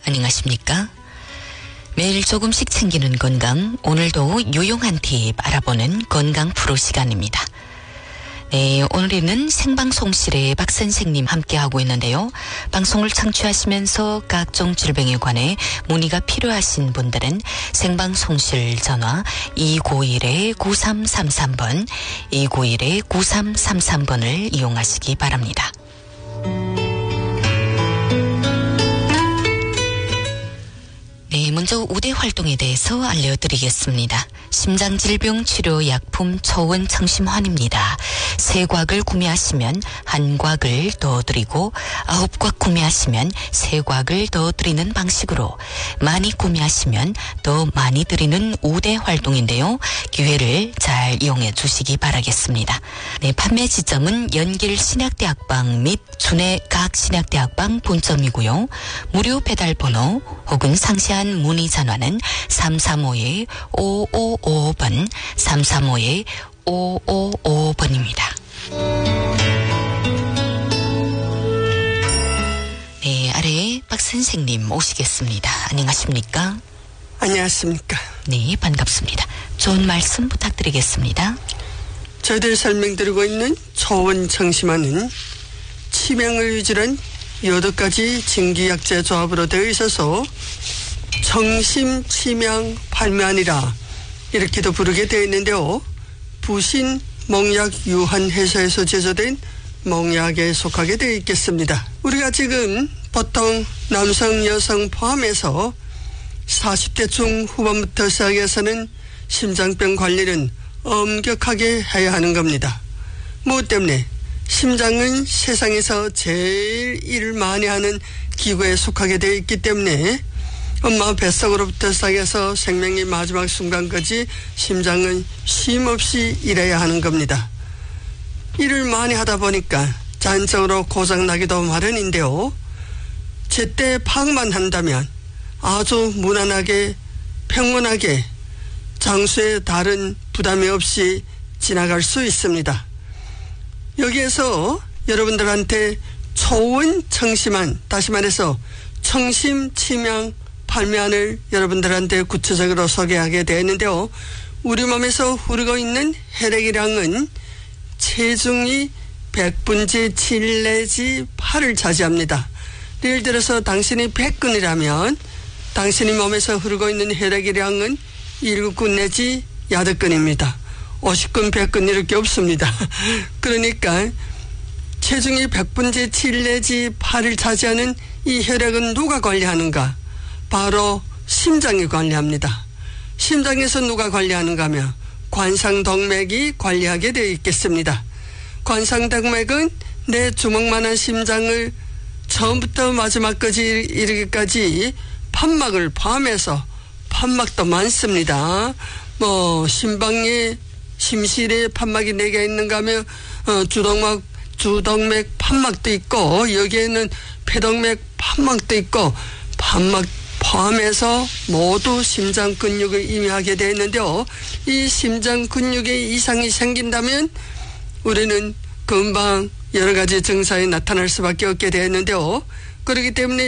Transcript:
안녕하십니까? 매일 조금씩 챙기는 건강, 오늘도 유용한 팁 알아보는 건강 프로 시간입니다. 네, 오늘에는 생방송실에 박 선생님 함께하고 있는데요. 방송을 청취하시면서 각종 질병에 관해 문의가 필요하신 분들은 생방송실 전화 291-9333번, 291-9333번을 이용하시기 바랍니다. 네, 먼저 우대 활동에 대해서 알려드리겠습니다. 심장질병 치료 약품 초원 청심환입니다. 3곽을 구매하시면 1곽을 더 드리고 9곽 구매하시면 3곽을 더 드리는 방식으로 많이 구매하시면 더 많이 드리는 우대 활동인데요. 기회를 잘 이용해 주시기 바라겠습니다. 네, 판매 지점은 연길신약대학방 및 준해 각 신약대학방 본점이고요. 무료 배달 번호 혹은 상세한 문의 전화는 335-5555번, 335-5555번입니다. 네, 아래에 박 선생님 오시겠습니다. 안녕하십니까? 안녕하십니까? 네, 반갑습니다. 좋은 말씀 부탁드리겠습니다. 저희들 설명드리고 있는 초원 청심환은 치명을 유지한 8가지 증기약재 조합으로 되어 있어서 청심, 치명, 발면이라 이렇게도 부르게 되어 있는데요. 부신, 몽약, 유한 해소에서 제조된 몽약에 속하게 되어 있겠습니다. 우리가 지금 보통 남성, 여성 포함해서 40대 중후반부터 시작해서는 심장병 관리는 엄격하게 해야 하는 겁니다. 무엇 때문에? 심장은 세상에서 제일 일을 많이 하는 기구에 속하게 되어 있기 때문에 엄마 뱃속으로부터 시작해서 생명의 마지막 순간까지 심장은 쉼없이 일해야 하는 겁니다. 일을 많이 하다 보니까 자연적으로 고장나기도 마련인데요. 제때 파악만 한다면 아주 무난하게 평온하게 장수에 다른 부담이 없이 지나갈 수 있습니다. 여기에서 여러분들한테 초원 청심환, 다시 말해서 청심, 치명, 발면을 여러분들한테 구체적으로 소개하게 되었는데요. 우리 몸에서 흐르고 있는 혈액이량은 체중이 100분의 7 내지 8을 차지합니다. 예를 들어서 당신이 100근이라면 당신이 몸에서 흐르고 있는 혈액이량은 7근 내지 8근입니다. 50근, 100근 이렇게 없습니다. 그러니까 체중이 100분의 7 내지 8을 차지하는 이 혈액은 누가 관리하는가? 바로 심장이 관리합니다. 심장에서 누가 관리하는가 하면 관상동맥이 관리하게 되어 있겠습니다. 관상동맥은 내 주먹만한 심장을 처음부터 마지막까지 이르기까지 판막을 포함해서 판막도 많습니다. 심방에 심실에 판막이 4개 있는가 하면 주동맥 판막도 있고 여기에는 폐동맥 판막도 있고 판막 포함해서 모두 심장 근육을 의미하게 되어 있는데요. 이 심장 근육에 이상이 생긴다면 우리는 금방 여러 가지 증상이 나타날 수밖에 없게 되어 있는데요. 그렇기 때문에